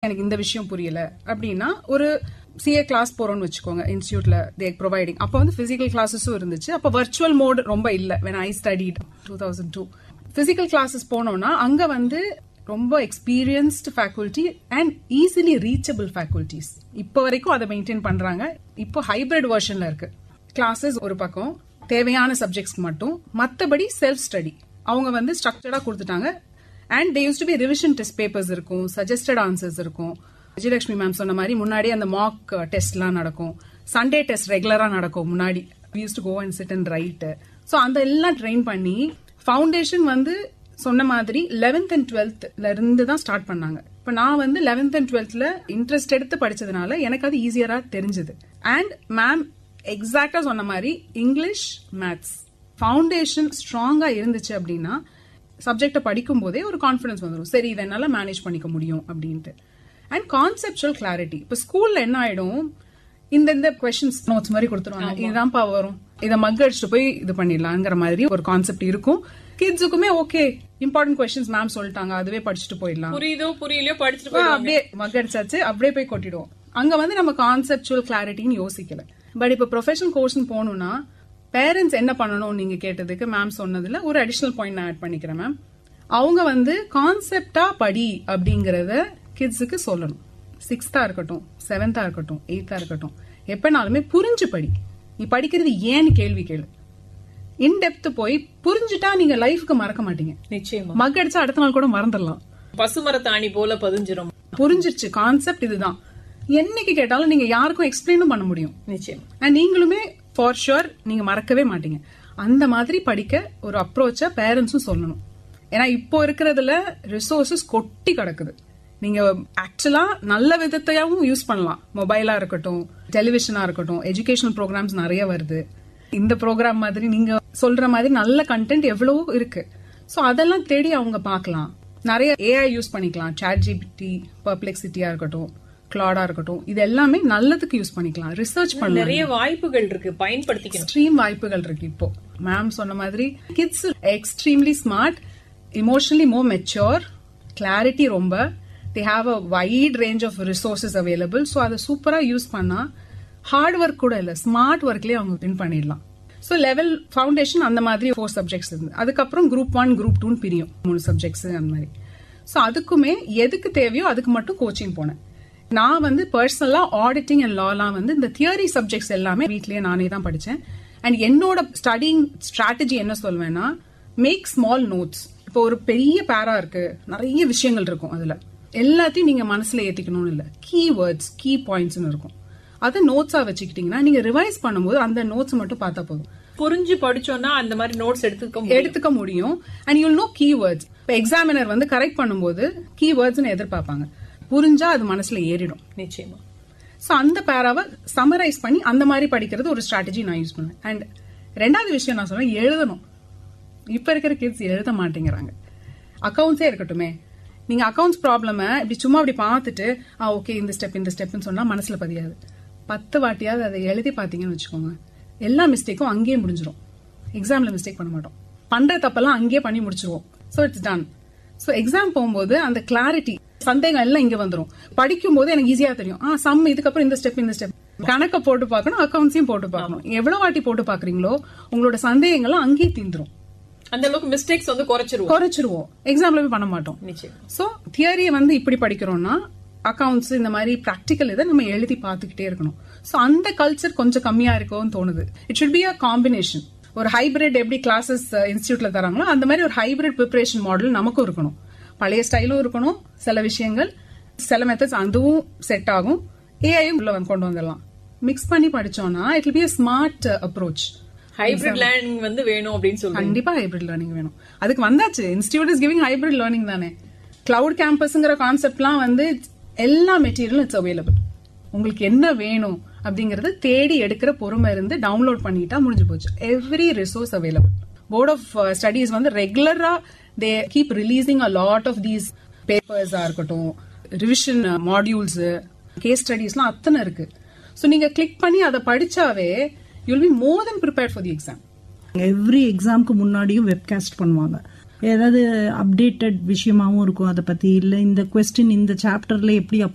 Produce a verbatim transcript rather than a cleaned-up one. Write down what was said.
எனக்கு இந்த விஷயம் புரியல அப்படின்னா ஒரு சிஏ கிளாஸ் போறோம்னு வச்சுக்கோங்க, இன்ஸ்டிடியூட்ல தே ப்ரொவைடிங். அப்ப வந்து பிசிக்கல் கிளாஸஸும் இருந்துச்சு. அப்ப வர்ச்சுவல் மோட் ரொம்ப இல்ல. when I studied two thousand two physical classes போனோம்னா அங்க வந்து ரொம்ப experienced faculty and easily reachable faculties. இப்போ வரைக்கும் அதை மெயின்டைன் பண்றாங்க. இப்போ ஹைபிரிட் வெர்ஷன்ல இருக்கு. கிளாஸஸ் ஒரு பக்கம் தேவையான சப்ஜெக்ட்ஸ்க்கு மட்டும், மத்தபடி செல்ஃப் ஸ்டடி அவங்க வந்து ஸ்ட்ரக்சர்டா கொடுத்துட்டாங்க. And they use to be revision test papers இருக்கும், சஜஸ்டட் ஆன்சர்ஸ் இருக்கும். விஜயலட்சுமி மேம் சொன்ன மாதிரி முன்னாடி அந்த மாக் டெஸ்ட் எல்லாம் நடக்கும். சண்டே டெஸ்ட் ரெகுலரா நடக்கும். முன்னாடி we used to go and sit and write. So அந்த எல்லாம் ட்ரெயின் பண்ணி ஃபவுண்டேஷன் வந்து சொன்ன மாதிரி லெவன்த் அண்ட் டுவெல்த்ல இருந்து தான் ஸ்டார்ட் பண்ணாங்க. இப்ப நான் வந்து லெவன்த் அண்ட் டுவெல்த்ல இன்ட்ரெஸ்ட் எடுத்து படிச்சதுனால எனக்கு அது ஈஸியரா தெரிஞ்சது. அண்ட் மேம் எக்ஸாக்டா சொன்ன மாதிரி இங்கிலீஷ், மேத்ஸ் ஃபவுண்டேஷன் ஸ்ட்ராங்கா இருந்துச்சு அப்படின்னா சப்ஜெக்ட படிக்கும் போதே ஒரு கான்பிடன்ஸ் வந்துடும். சரி, இதை என்னால மேனேஜ் பண்ணிக்க முடியும் அப்படின்ட்டு. And conceptual clarity. இப்ப ஸ்கூல்ல என்ன ஆயிடும், இந்த இந்த கொஸ்டின்ஸ் நோட்ஸ் மாதிரி கொடுத்துருவாங்க, இதுதான்ப்பா வரும், இதை மக் அடிச்சுட்டு போய் இது பண்ணிடலாங்கிற மாதிரி ஒரு கான்செப்ட் இருக்கும். கிட்ஸுக்குமே ஓகே, இம்பார்ட்டன்ட் கொஸ்டின்ஸ் மேம் சொல்லிட்டாங்க, அதுவே படிச்சுட்டு போயிடலாம், புரியுதோ புரியலையோ படிச்சுட்டு அப்படியே மக் அடிச்சாச்சு, அப்படியே போய் கொட்டிடுவோம். அங்க வந்து நம்ம கான்செப்சுவல் கிளாரிட்டின்னு யோசிக்கல. பட் இப்ப ப்ரொஃபஷனல் கோர்ஸ் போகணும்னா பேரண்ட்ஸ் என்ன பண்ணணும் நீங்க கேட்டதுக்கு மேம் சொன்னதுல ஒரு அடிஷனல் பாயிண்ட் நான் ஆட் பண்ணிக்கிறேன் மேம். அவங்க வந்து கான்செப்டா படி அப்படிங்கறத கிட்ஸுக்கு சொல்லணும். சிக்ஸ்தா இருக்கட்டும், செவன்த்தா இருக்கட்டும், எயித்தா இருக்கட்டும், எப்பனாலுமே புரிஞ்சு படி. நீ படிக்கிறது ஏன்னு கேள்வி கேளு. இன்டெப்த் போய் புரிஞ்சுட்டா நீங்க லைஃப்க்கு மறக்க மாட்டீங்க. நிச்சயமா மக் அடிச்சா அடுத்த நாள் கூட மறந்துடலாம். பசுமரத்தாணி போல பதிஞ்சிரும். புரிஞ்சிருச்சு கான்செப்ட் இதுதான், என்னைக்கு கேட்டாலும் நீங்க யாருக்கும் எக்ஸ்பிளைனும் பண்ண முடியும். நிச்சயம். அண்ட் நீங்களுமே ஃபார் ஷுர் நீங்க மறக்கவே மாட்டீங்க. அந்த மாதிரி படிக்க ஒரு அப்ரோச்ச பேரண்ட்ஸும் சொல்லணும். ஏன்னா இப்போ இருக்கிறதுல ரிசோர்சஸ் கொட்டி கிடக்குது. நீங்க ஆக்சுவலா நல்ல விதத்தையாவும் யூஸ் பண்ணலாம். மொபைலா இருக்கட்டும், டெலிவிஷனா இருக்கட்டும், எஜுகேஷனல் ப்ரோக்ராம்ஸ் நிறைய வருது. இந்த ப்ரோக்ராம் மாதிரி நீங்க சொல்ற மாதிரி நல்ல கண்டென்ட் எவ்வளவோ இருக்கு. சோ அதெல்லாம் தேடி அவங்க பார்க்கலாம். நிறைய ஏஐ யூஸ் பண்ணிக்கலாம். சாட் ஜிபிடி, பெர்ப்ளெக்சிட்டியா இருக்கட்டும், கிளாடா இருக்கட்டும், இது எல்லாமே நல்லதுக்கு யூஸ் பண்ணிக்கலாம். ரிசர்ச் பண்ணலாம். நிறைய வாய்ப்புகள் இருக்கு, பயன்படுத்திக்கணும். எக்ஸ்ட்ரீம் வாய்ப்புகள் இருக்கு. இப்போ மேம் சொன்ன மாதிரி கிட்ஸ் எக்ஸ்ட்ரீம்லி ஸ்மார்ட், இமோஷனலி மோர் மெச்சூர், கிளாரிட்டி ரொம்ப, they have a wide range of resources available. so அதை சூப்பரா யூஸ் பண்ணா ஹார்ட் ஒர்க் கூட இல்ல, ஸ்மார்ட் ஒர்க்லயே அவங்க வின் பண்ணிடலாம். சோ லெவல் ஃபவுண்டேஷன் அந்த மாதிரி ஃபோர் சப்ஜெக்ட்ஸ் இருந்து, அதுக்கப்புறம் குரூப் ஒன் குரூப் டூன்னு பிரியும், மூணு சப்ஜெக்ட்ஸ் அந்த மாதிரி. சோ அதுக்குமே எதுக்கு தேவையோ அதுக்கு மட்டும் கோச்சிங் போனேன். நான் வந்து பர்சனலா ஆடிட்டிங் அண்ட் லாலாம் வந்து இந்த தியரி சப்ஜெக்ட்ஸ் எல்லாமே வீட்லயே நானே தான் படிச்சேன். அண்ட் என்னோட ஸ்டடிங் ஸ்ட்ராட்டஜி என்ன சொல்வேன்னா, மேக் ஸ்மால் நோட்ஸ். இப்போ ஒரு பெரிய பேரா இருக்கு, நிறைய விஷயங்கள் இருக்கும், அதுல எல்லாத்தையும் நீங்க மனசுல ஏத்திக்கணும்னு இல்ல, கீ வேர்ட்ஸ், கீ பாயிண்ட்ஸ் இருக்கும். அதை நோட்ஸா வச்சுக்கிட்டீங்கன்னா நீங்க ரிவைஸ் பண்ணும்போது அந்த நோட்ஸ் மட்டும் பார்த்தா போதும். புரிஞ்சு படிச்சோம்னா அந்த மாதிரி நோட்ஸ் எடுத்துக்க எடுத்துக்க முடியும். And you know key words. இப்போ எக்ஸாமினர் வந்து கரெக்ட் பண்ணும்போது கீ வேர்ட்ஸ் எதிர்பார்ப்பாங்க, புரிஞ்சா அது மனசுல ஏறிடும். நிச்சயமா. சோ அந்த பேராவை சமரைஸ் பண்ணி அந்த மாதிரி படிக்கிறது ஒரு ஸ்ட்ராட்டஜி நான் யூஸ் பண்ணுவேன். அண்ட் ரெண்டாவது விஷயம் நான் சொல்றேன், எழுதணும். இப்ப இருக்கிற கிட்ஸ் எழுத மாட்டேங்கிறாங்க. அக்கௌண்ட்ஸே இருக்கட்டுமே, நீங்க அக்கௌண்ட்ஸ் ப்ராப்ளம் இப்படி சும்மா அப்படி பார்த்துட்டு ஓகே இந்த ஸ்டெப் இந்த ஸ்டெப்னு சொன்னா மனசுல பதியாது. பத்து வாட்டியாவது அதை எழுதி பாத்தீங்கன்னு வச்சுக்கோங்க, எல்லா மிஸ்டேக்கும் அங்கேயே முடிஞ்சிடும். எக்ஸாம்ல மிஸ்டேக் பண்ண மாட்டோம், பண்ற தப்பெல்லாம் அங்கேயே பண்ணி முடிச்சிருவோம். So it's done. So exam போகும்போது அந்த கிளாரிட்டி, சந்தேகம் எல்லாம் இங்க வந்துடும். படிக்கும் போது எனக்கு ஈஸியா தெரியும், ஆ சம் இதுக்கப்புறம் இந்த ஸ்டெப் இந்த ஸ்டெப், கணக்க போட்டு பார்க்கணும், அக்கௌண்ட்ஸையும் போட்டு பார்க்கணும். எவ்வளவு வாட்டி போட்டு பாக்குறீங்களோ உங்களோட சந்தேகங்கள்லாம் அங்கேயே தீந்துரும். அந்த அளவுக்கு மிஸ்டேக்ஸ் வந்து குறைச்சிருவோம் குறைச்சிருவோம் எக்ஸாம்ல போய் பண்ண மாட்டோம். சோ தியரியை வந்து இப்படி படிக்கிறோம்னா அக்கவுண்ட்ஸ் இந்த மாதிரி பிராக்டிக்கல் இதை நம்ம எழுதி பார்த்துக்கிட்டே இருக்கணும். சோ அந்த கல்ச்சர் கொஞ்சம் கம்மியா இருக்கும்னு தோணுது. It should be a combination. ஒரு ஹைபிரிட் எப்படி கிளாஸஸ் இன்ஸ்டிடியூட்ல தராங்களோ அந்த மாதிரி ஒரு ஹைபிரிட் ப்ரிப்பரேஷன் மாடல் நமக்கும் இருக்கணும். பழைய ஸ்டைலும் இருக்கணும், சில விஷயங்கள் சில மெத்தட்ஸ் அதுவும் செட் ஆகும், ஏஐயும் உள்ள வந்து கொண்டு வந்துடலாம். மிக்ஸ் பண்ணி படிச்சோம்னா it will be a smart approach. Hybrid learning வந்து வேணும் அப்படின்னு சொல்லுவாங்க. கண்டிப்பா ஹைபிரிட் லேர்னிங் வேணும். அதுக்கு வந்தாச்சு, institute is giving hybrid learning தானே. கிளவுட் கேம்பஸ்ங்கிற கான்செப்ட்லாம் வந்து எல்லா மெட்டீரியலும் இட்ஸ் அவைலபிள். உங்களுக்கு என்ன வேணும் அப்படிங்கறது தேடி எடுக்கிற பொறுமை இருந்து டவுன்லோட் பண்ணிட்டா முடிஞ்சு போச்சு. Every resource available. Board of studies வந்து ரெகுலரா they keep releasing a lot of these பேப்பர்ஸா இருக்கட்டும், ரிவிஷன் மாடியூல்ஸ், கேஸ் ஸ்டடீஸ்லாம் அத்தனை இருக்கு. சோ நீங்க கிளிக் பண்ணி அதை படிச்சாவே you'll be more than prepared for the exam. Every எக்ஸாம்க்கு முன்னாடியும் வெப்காஸ்ட் பண்ணுவாங்க. ஏதாவது அப்டேட்டட் விஷயமாவும் இருக்கும் அதை பத்தி, இல்ல இந்த கொஸ்டின் இந்த சாப்டர்ல எப்படி